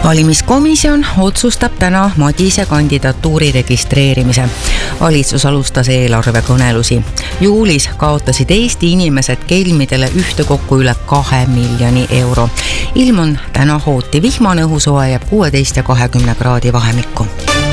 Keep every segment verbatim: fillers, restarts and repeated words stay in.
Valimiskomisjon otsustab täna Madise kandidatuuri registreerimise. Valitsus alustas eelarvekõnelusi. Juulis kaotasid Eesti inimesed kelmidele ühtekokku üle kahe miljoni euro. Ilm on täna hooti vihmane, õhusoe jääb kuusteist ja kahekümne kraadi vahemikku.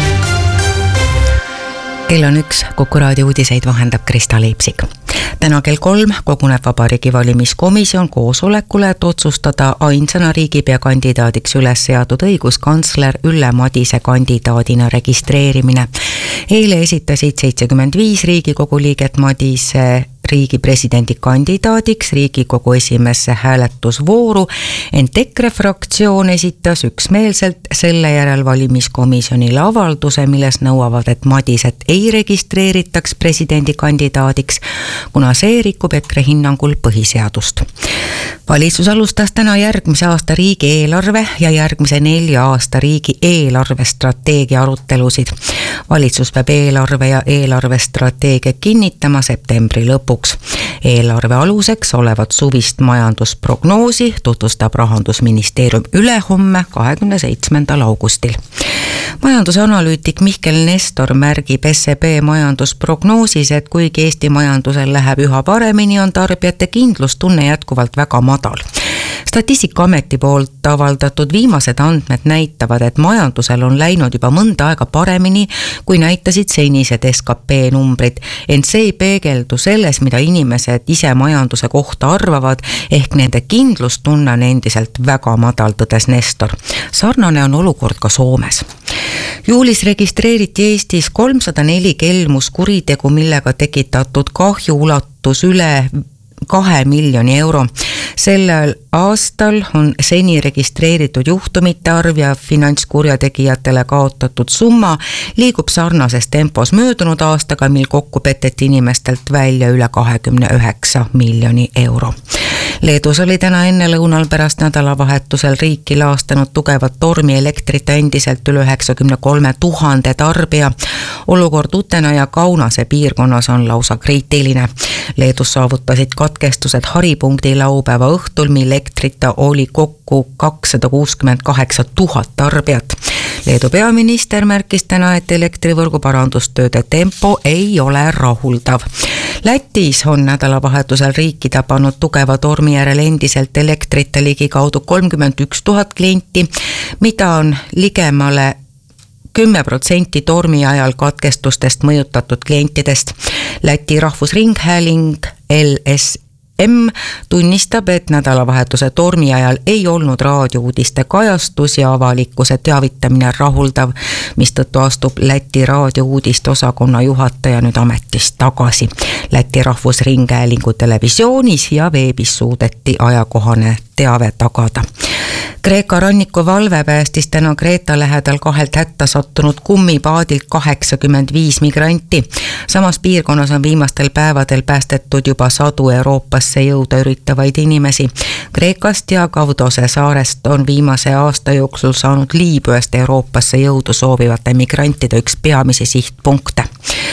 Kell on üks, Kuku raadio uudiseid vahendab Krista Leipsik. Täna kell kolm koguneb Vabariigi Valimiskomisjon koosolekule, et otsustada ainsana riigipea kandidaadiks üles seatud õiguskantsler Ülle Madise kandidaadina registreerimine. Eile esitasid seitsekümmend viis Riigikogu liiget Madise riigi presidendi kandidaadiks Riigikogu esimesse hääletusvooru, ent EKRE fraktsioon esitas üksmeelselt selle järel valimiskomisjonile avalduse, milles nõuavad, et Madiset ei registreeritaks presidendi kandidaadiks, kuna see rikub EKRE hinnangul põhiseadust. Valitsus alustas täna järgmise aasta riigi eelarve ja järgmise nelja aasta riigi eelarvestrateegia arutelusid. Valitsus peab eelarve ja eelarvestrateegia kinnitama septembri lõpuks. Eelarve aluseks olevat suvist majandusprognoosi tutvustab Rahandusministeerium ülehomme kahekümne seitsmendal augustil. Majandusanalüütik Mihkel Nestor märgib S E B majandusprognoosis, et kuigi Eesti majandusel läheb üha paremini, on tarbijate kindlustunne jätkuvalt väga madal. Statistikaameti poolt avaldatud viimased andmed näitavad, et majandusel on läinud juba mõnda aega paremini, kui näitasid senised S K P numbrid, ent see ei peegeldu selles, mida inimesed ise majanduse kohta arvavad, ehk nende kindlustunne on endiselt väga madal, tõdes Nestor. Sarnane on olukord ka Soomes. Juulis registreeriti Eestis kolmsada neli kelmuskuritegu, millega tekitatud kahju ulatus üle kahe miljoni euro. Sellel aastal on seni registreeritud juhtumite arv ja finantskurjategijatele kaotatud summa liigub sarnases tempos möödunud aastaga, mil kokku peteti inimestelt välja üle kahekümne üheksa miljoni euro. Leedus oli täna enne lõunal pärast nädalavahetusel riiki laastanud tugevat tormi elektrit endiselt üle üheksakümne kolme tuhande tarbija. Olukord Utena ja Kaunase piirkonnas on lausa kriitiline. Leedus saavutasid katkestused haripunkti laupäeva õhtul, mil elektrita oli kokku kakssada kuuskümmend kaheksa tuhat tarbijat. Leedu peaminister märkis täna, et elektrivõrgu parandustööde tempo ei ole rahuldav. Lätis on nädalavahetusel riiki tabanud tugeva tormi järel endiselt elektrita ligi kaudu kolmkümmend üks tuhat klienti, mida on ligemale kümme protsenti tormi ajal katkestustest mõjutatud klientidest. Läti rahvusringhääling L S M tunnistab, et nädalavahetuse tormi ajal ei olnud raadiouudiste kajastus ja avalikkuse teavitamine rahuldav, mistõttu astub Läti raadiouudiste osakonna juhataja nüüd ametist tagasi. Läti rahvusringhäälingu televisioonis ja veebis suudeti ajakohane teave tagada. Kreeka rannikuvalve päästis täna Kreeta lähedal kahelt hätta sattunud kummipaadilt kaheksakümmend viis migranti. Samas piirkonnas on viimastel päevadel päästetud juba sadu Euroopasse jõuda üritavaid inimesi. Kreekast ja Kaudose saarest on viimase aasta jooksul saanud Liibüast Euroopasse jõudu soovivate migrantide üks peamisi sihtpunkte.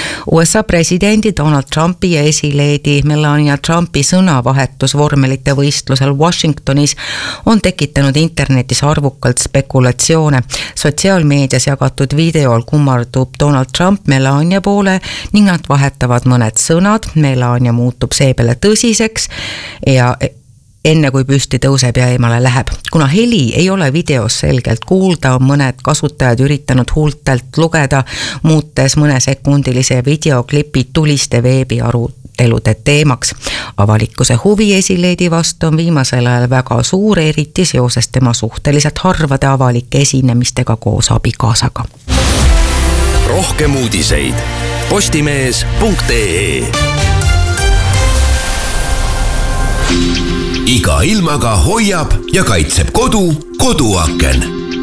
U S A presidendi Donald Trumpi ja esileedi Melania Trumpi sõnavahetus vormelite võistlusel Washingtonis on tekitanud internetis arvukalt spekulatsioone. Sotsiaalmeedias jagatud videol kummardub Donald Trump Melania poole ning nad vahetavad mõned sõnad. Melania muutub seepeale tõsiseks ja enne kui püsti tõuseb ja eemale läheb. Kuna heli ei ole videos selgelt kuulda, on mõned kasutajad üritanud huultelt lugeda, muutes mõnesekundilise videoklipi tuliste veebiarutelude teemaks. Avalikkuse huvi esileedi vastu on viimasel ajal väga suur, eriti seoses tema suhteliselt harvade avalike esinemistega koos abikaasaga. Rohkem uudiseid postimees punkt ee. Iga ilmaga hoiab ja kaitseb kodu koduaken.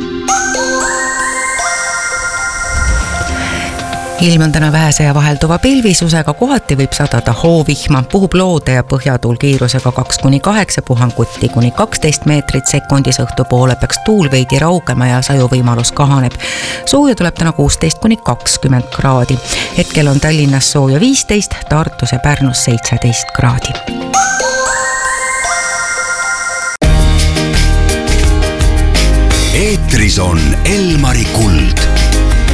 Ilm on täna vähese ja vahelduva pilvisusega, kohati võib sadada hoovihma, puhub loode ja põhjatuul kiirusega kaks kuni kaheksa, puhanguti kuni kaksteist meetrit sekundis, õhtupoole peaks tuul veidi raugema ja sajuvõimalus kahaneb. Sooja tuleb täna kuusteist kuni kakskümmend kraadi. Hetkel on Tallinnas sooja viisteist, Tartus ja Pärnus seitseteist kraadi. E eetris on Elmari